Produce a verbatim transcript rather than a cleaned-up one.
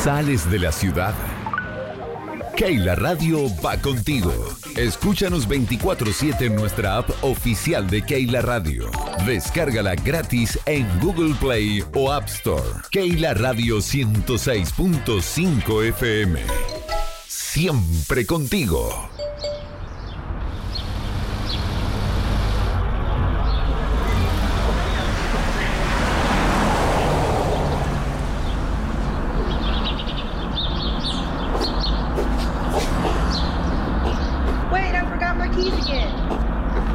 sales de la ciudad. Keila Radio va contigo. Escúchanos veinticuatro siete en nuestra app oficial de Keila Radio. Descárgala gratis en Google Play o App Store. Keila Radio ciento seis punto cinco F M. Siempre contigo.